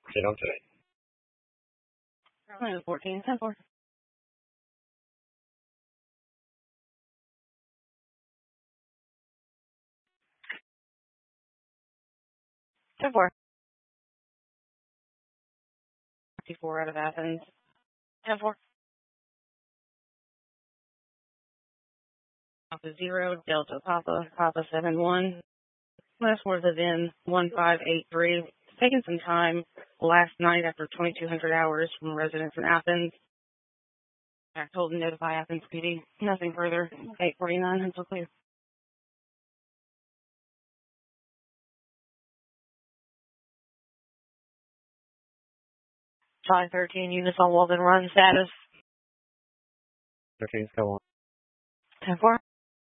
Get on today. 14, 10-4. 10-4. 54 out of Athens. 10-4. Alpha 0, Delta Papa, Papa 7-1. Last words is in 1583. Taking some time last night after 2,200 hours from residents in Athens. I told them to notify Athens PD. Nothing further. 849 until clear. Charlie 13, units on Walden Run status. 13's go on. 10-4.